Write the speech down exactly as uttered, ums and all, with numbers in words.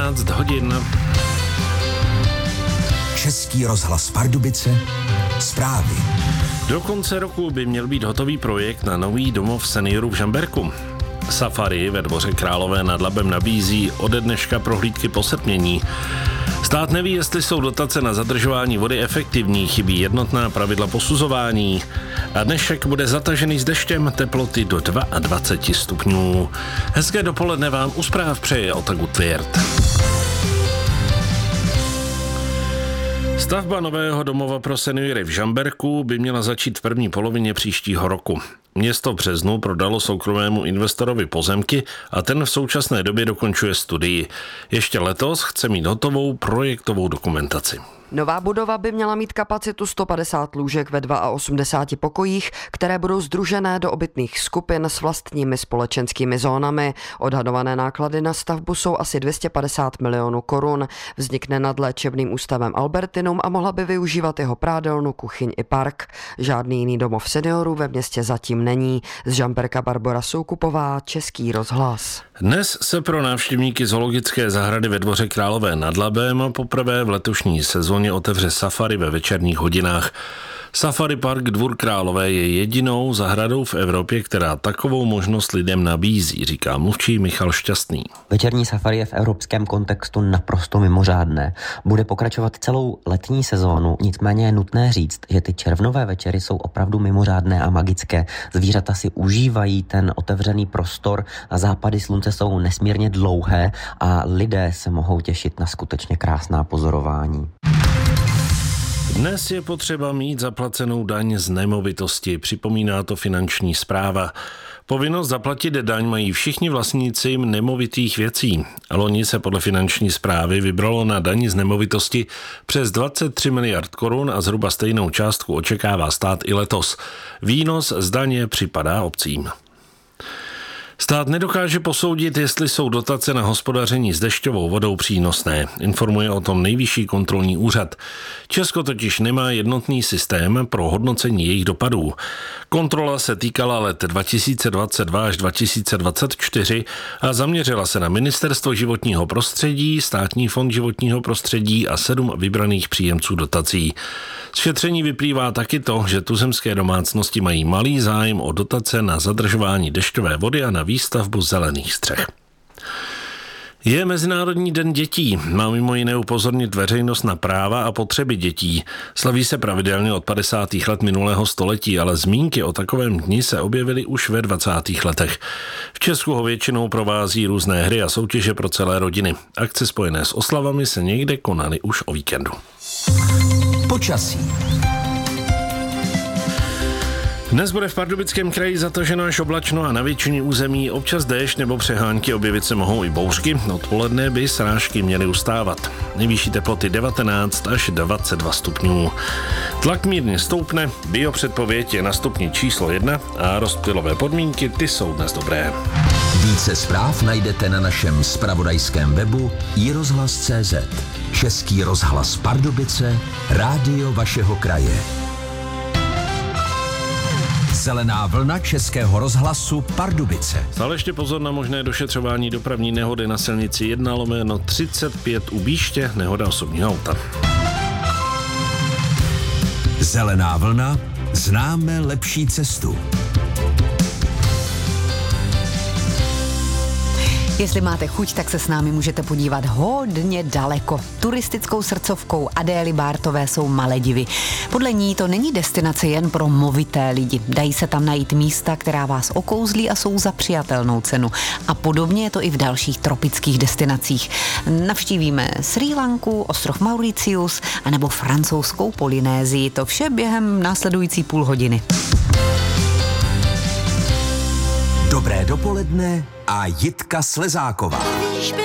devatenáct hodin. Český rozhlas Pardubice, zprávy. Do konce roku by měl být hotový projekt na nový domov seniorů v Žamberku. Safari ve Dvoře Králové nad Labem nabízí ode dneška prohlídky po setmění. Stát neví, jestli jsou dotace na zadržování vody efektivní, chybí jednotná pravidla posuzování. A dnešek bude zatažený s deštěm, teploty do dvacet dva stupňů. Hezké dopoledne vám u zpráv přeje Otaku Tvěrt. Stavba nového domova pro seniory v Žamberku by měla začít v první polovině příštího roku. Město v březnu prodalo soukromému investorovi pozemky a ten v současné době dokončuje studii. Ještě letos chce mít hotovou projektovou dokumentaci. Nová budova by měla mít kapacitu sto padesát lůžek ve osmdesáti dvou pokojích, které budou sdružené do obytných skupin s vlastními společenskými zónami. Odhadované náklady na stavbu jsou asi dvě stě padesát milionů korun. Vznikne nad léčebným ústavem Albertinum a mohla by využívat jeho prádelnu, kuchyň i park. Žádný jiný domov seniorů ve městě zatím není. Z Žamberka Barbora Soukupová, Český rozhlas. Dnes se pro návštěvníky zoologické zahrady ve Dvoře Králové nad Labem poprvé v letošní sezóně otevře safari ve večerních hodinách. Safari Park Dvůr Králové je jedinou zahradou v Evropě, která takovou možnost lidem nabízí, říká mluvčí Michal Šťastný. Večerní safari je v evropském kontextu naprosto mimořádné. Bude pokračovat celou letní sezónu, nicméně je nutné říct, že ty červnové večery jsou opravdu mimořádné a magické. Zvířata si užívají ten otevřený prostor a západy slunce jsou nesmírně dlouhé a lidé se mohou těšit na skutečně krásná pozorování. Dnes je potřeba mít zaplacenou daň z nemovitosti, připomíná to Finanční správa. Povinnost zaplatit daň mají všichni vlastníci nemovitých věcí. Loni se podle Finanční správy vybralo na daň z nemovitosti přes dvacet tři miliard korun a zhruba stejnou částku očekává stát i letos. Výnos z daně připadá obcím. Stát nedokáže posoudit, jestli jsou dotace na hospodaření s dešťovou vodou přínosné. Informuje o tom Nejvyšší kontrolní úřad. Česko totiž nemá jednotný systém pro hodnocení jejich dopadů. Kontrola se týkala let dva tisíce dvacet dva až dva tisíce dvacet čtyři a zaměřila se na Ministerstvo životního prostředí, Státní fond životního prostředí a sedm vybraných příjemců dotací. Z šetření vyplývá taky to, že tuzemské domácnosti mají malý zájem o dotace na zadržování dešťové vody a na výstavbu zelených střech. Je Mezinárodní den dětí. Má mimo jiné upozornit veřejnost na práva a potřeby dětí. Slaví se pravidelně od padesátých let minulého století, ale zmínky o takovém dni se objevily už ve dvacátých letech. V Česku ho většinou provází různé hry a soutěže pro celé rodiny. Akce spojené s oslavami se někde konaly už o víkendu. Počasí. Dnes bude v Pardubickém kraji zataženo až oblačno a na většině území občas déšť nebo přehánky, objevit se mohou i bouřky. Odpoledne by srážky měly ustávat. Nejvyšší teploty devatenáct až dvacet dva stupňů. Tlak mírně stoupne, biopředpověď je na stupni číslo jedna a rozptylové podmínky ty jsou dnes dobré. Více zpráv najdete na našem zpravodajském webu i rozhlas tečka cé zet. Český rozhlas Pardubice, rádio vašeho kraje. Zelená vlna Českého rozhlasu Pardubice. Stále ještě pozor na možné došetřování dopravní nehody na silnici jedna lomeno třicet pět u Bíště, nehoda osobního auta. Zelená vlna, známe lepší cestu. Jestli máte chuť, tak se s námi můžete podívat hodně daleko. Turistickou srdcovkou Adély Bártové jsou Maledivy. Podle ní to není destinace jen pro movité lidi. Dají se tam najít místa, která vás okouzlí a jsou za přijatelnou cenu. A podobně je to i v dalších tropických destinacích. Navštívíme Srí Lanku, ostrov Mauritius anebo francouzskou Polynézii. To vše během následující půl hodiny. Dobré dopoledne a Jitka Slezáková.